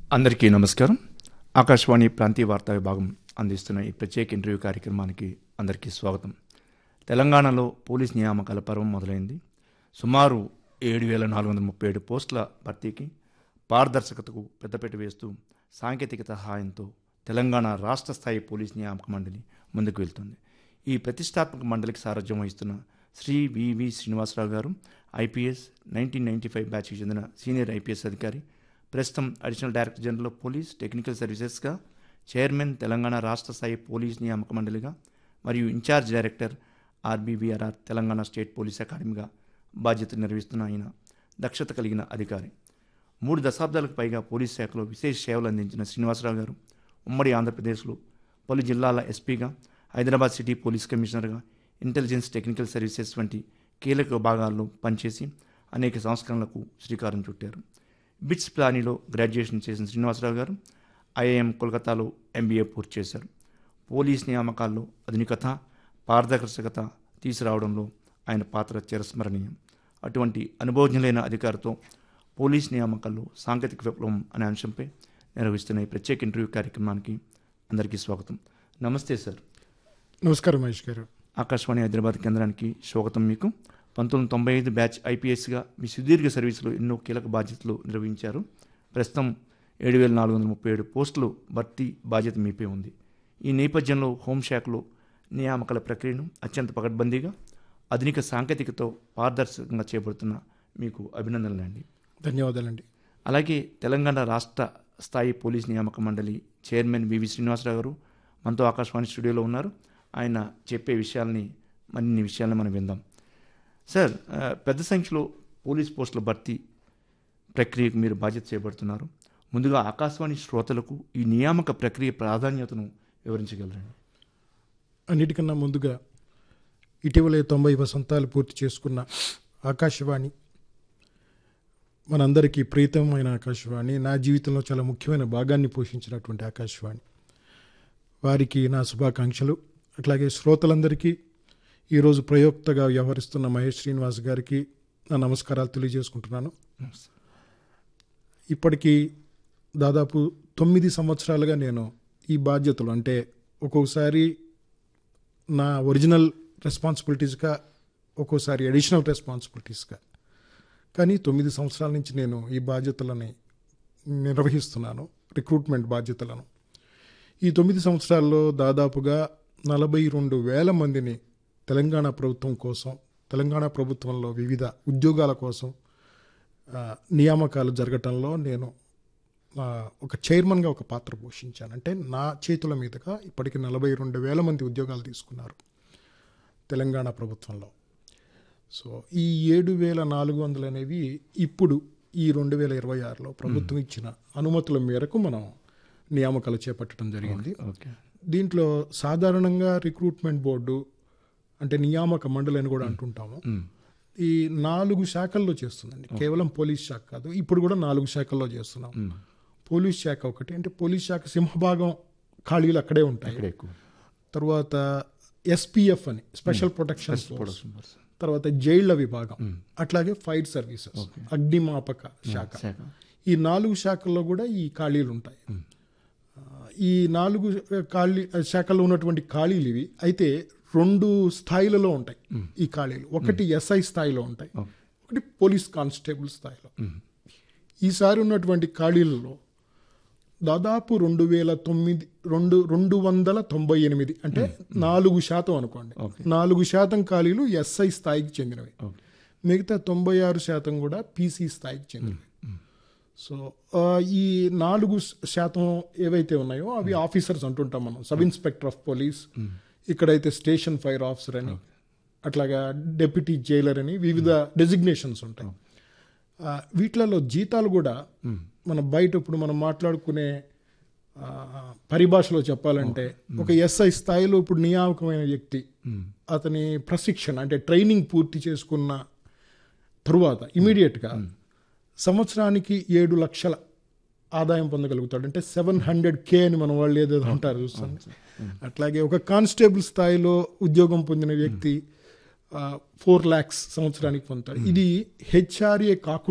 అందరికీ నమస్కారం. ఆకాశవాణి ప్రాంతీయ వార్తా విభాగం అందిస్తున్న ఈ ప్రత్యేక ఇంటర్వ్యూ కార్యక్రమానికి అందరికీ స్వాగతం. తెలంగాణలో పోలీస్ నియామకాల పర్వం మొదలైంది. సుమారు 7,437 పోస్టుల భర్తీకి పారదర్శకతకు పెద్దపీట వేస్తూ సాంకేతికత సహాయంతో తెలంగాణ రాష్ట్ర స్థాయి పోలీస్ నియామక మండలి ముందుకు వెళ్తుంది. ఈ ప్రతిష్టాత్మక మండలికి సారథ్యం వహిస్తున్న శ్రీ వివి శ్రీనివాసరావు గారు ఐపీఎస్ 1995 బ్యాచ్కి చెందిన సీనియర్ ఐపీఎస్ అధికారి, ప్రస్తుతం additional director general of police technical సర్వీసెస్గా, chairman Telangana రాష్ట్ర స్థాయి పోలీస్ నియామక మండలిగా మరియు incharge director RBVRR Telangana state police అకాడమీగా బాధ్యతలు నిర్వహిస్తున్న ఆయన దక్షత కలిగిన అధికారి. 3 దశాబ్దాలకు పైగా పోలీస్ శాఖలో విశేష సేవలు అందించిన శ్రీనివాసరావు గారు ఉమ్మడి ఆంధ్రప్రదేశ్లో పలు జిల్లాల ఎస్పీగా, హైదరాబాద్ సిటీ పోలీస్ కమిషనర్గా, ఇంటెలిజెన్స్ టెక్నికల్ సర్వీసెస్ వంటి కీలక విభాగాల్లో పనిచేసి అనేక సంస్కరణలకు శ్రీకారం చుట్టారు. బిట్స్ ప్లానీలో గ్రాడ్యుయేషన్ చేసిన శ్రీనివాసరావు గారు ఐఐఎం కోల్కతాలో ఎంబీఏ పూర్తి చేశారు. పోలీస్ నియామకాల్లో ఆధునికత, పారదర్శకత తీసుకురావడంలో ఆయన పాత్ర చిరస్మరణీయం. అటువంటి అనుభవజ్ఞులైన అధికారితో పోలీస్ నియామకాల్లో సాంకేతిక విప్లవం అనే అంశంపై నిర్వహిస్తున్న ఈ ప్రత్యేక ఇంటర్వ్యూ కార్యక్రమానికి అందరికీ స్వాగతం. నమస్తే సార్. నమస్కారం మహేష్ గారు. ఆకాశవాణి హైదరాబాద్ కేంద్రానికి స్వాగతం. మీకు 1995 బ్యాచ్ ఐపీఎస్గా మీ సుదీర్ఘ సర్వీసులో ఎన్నో కీలక బాధ్యతలు నిర్వహించారు. ప్రస్తుతం 7,437 పోస్టులు భర్తీ బాధ్యత మీపై ఉంది. ఈ నేపథ్యంలో హోంశాఖలో నియామకాల ప్రక్రియను అత్యంత పకడ్బందీగా ఆధునిక సాంకేతికతో పారదర్శకంగా చేపడుతున్న మీకు అభినందనలండి. ధన్యవాదాలండి. అలాగే తెలంగాణ రాష్ట్ర స్థాయి పోలీస్ నియామక మండలి చైర్మన్ వివి శ్రీనివాసరావు గారు మనతో ఆకాశవాణి స్టూడియోలో ఉన్నారు. ఆయన చెప్పే మరిన్ని విషయాలను మనం విందాం. సార్, పెద్ద సంఖ్యలో పోలీస్ పోస్టుల భర్తీ ప్రక్రియకు మీరు బాధ్యత చేపడుతున్నారు. ముందుగా ఆకాశవాణి శ్రోతలకు ఈ నియామక ప్రక్రియ ప్రాధాన్యతను వివరించగలరండి? అన్నిటికన్నా ముందుగా ఇటీవలే 90 వసంతాలు పూర్తి చేసుకున్న ఆకాశవాణి, మనందరికీ ప్రీతమైన ఆకాశవాణి, నా జీవితంలో చాలా ముఖ్యమైన భాగాన్ని పోషించినటువంటి ఆకాశవాణి, వారికి నా శుభాకాంక్షలు. అట్లాగే శ్రోతలందరికీ ఈరోజు ప్రయోక్తగా వ్యవహరిస్తున్న మహేష్ శ్రీనివాస్ గారికి నా నమస్కారాలు తెలియజేసుకుంటున్నాను. ఇప్పటికీ దాదాపు 9 సంవత్సరాలుగా నేను ఈ బాధ్యతలు, అంటే ఒక్కొక్కసారి నా ఒరిజినల్ రెస్పాన్సిబిలిటీస్గా, ఒక్కోసారి అడిషనల్ రెస్పాన్సిబిలిటీస్గా, కానీ 9 సంవత్సరాల నుంచి నేను ఈ బాధ్యతలని నిర్వహిస్తున్నాను, రిక్రూట్మెంట్ బాధ్యతలను. ఈ 9 సంవత్సరాల్లో దాదాపుగా 42,000 మందిని తెలంగాణ ప్రభుత్వం కోసం, తెలంగాణ ప్రభుత్వంలో వివిధ ఉద్యోగాల కోసం నియామకాలు జరగటంలో నేను ఒక చైర్మన్గా ఒక పాత్ర పోషించాను. అంటే నా చేతుల మీదుగా ఇప్పటికి 42,000 మంది ఉద్యోగాలు తీసుకున్నారు తెలంగాణ ప్రభుత్వంలో. సో ఈ 7,400 అనేవి ఇప్పుడు ఈ 2026లో ప్రభుత్వం ఇచ్చిన అనుమతుల మేరకు మనం నియామకాలు చేపట్టడం జరిగింది. దీంట్లో సాధారణంగా రిక్రూట్మెంట్ బోర్డు, అంటే నియామక మండలి అని కూడా అంటుంటాము, ఈ 4 శాఖల్లో చేస్తుందండి. కేవలం పోలీస్ శాఖ కాదు, ఇప్పుడు కూడా 4 శాఖల్లో చేస్తున్నాం. పోలీస్ శాఖ ఒకటి, అంటే పోలీస్ శాఖ సింహభాగం ఖాళీలు అక్కడే ఉంటాయి. తర్వాత ఎస్పీఎఫ్ అని స్పెషల్ ప్రొటెక్షన్ ఫోర్స్, తర్వాత జైళ్ల విభాగం, అట్లాగే ఫైర్ సర్వీసెస్, అగ్నిమాపక శాఖ, ఈ 4 శాఖల్లో కూడా ఈ ఖాళీలు ఉంటాయి. ఈ 4 శాఖల్లో ఉన్నటువంటి ఖాళీలు ఇవి. అయితే 2 స్థాయిలలో ఉంటాయి ఈ ఖాళీలు. ఒకటి ఎస్ఐ స్థాయిలో ఉంటాయి, ఒకటి పోలీస్ కానిస్టేబుల్ స్థాయిలో. ఈసారి ఉన్నటువంటి ఖాళీలలో దాదాపు 2,298, అంటే 4% అనుకోండి. 4% ఖాళీలు ఎస్ఐ స్థాయికి చెందినవి, మిగతా 96% కూడా పీసీ స్థాయికి చెందినవి. సో ఈ 4% ఏవైతే ఉన్నాయో అవి ఆఫీసర్స్ అంటుంటాం మనం, సబ్ ఇన్స్పెక్టర్ ఆఫ్ పోలీస్, ఇక్కడైతే స్టేషన్ ఫైర్ ఆఫీసర్ అని, అట్లాగా డెప్యూటీ జైలర్ అని వివిధ డెసిగ్నేషన్స్ ఉంటాయి. వీటిలలో జీతాలు కూడా మన బయట ఇప్పుడు మనం మాట్లాడుకునే పరిభాషలో చెప్పాలంటే, ఒక ఎస్ఐ స్థాయిలో ఇప్పుడు నియామకమైన వ్యక్తి అతని ప్రశిక్షణ, అంటే ట్రైనింగ్ పూర్తి చేసుకున్న తరువాత ఇమీడియట్గా సంవత్సరానికి 7 లక్షల ఆదాయం పొందగలుగుతాడు. అంటే 700K అని మన వాళ్ళు ఏదో అంటారు చూస్తుంది. అట్లాగే ఒక కానిస్టేబుల్ స్థాయిలో ఉద్యోగం పొందిన వ్యక్తి 4 lakhs సంవత్సరానికి పొందుతాడు. ఇది హెచ్ఆర్ఏ కాకుండా